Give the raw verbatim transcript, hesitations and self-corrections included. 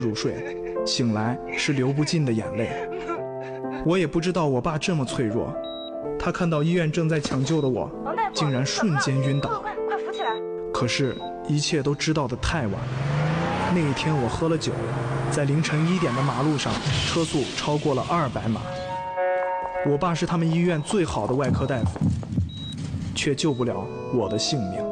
入睡，醒来是流不尽的眼泪。我也不知道我爸这么脆弱，他看到医院正在抢救的我，竟然瞬间晕倒。 快快扶起来！ 可是，一切都知道得太晚。那一天我喝了酒，在凌晨一点的马路上，车速超过了二百码。我爸是他们医院最好的外科大夫，却救不了我的性命。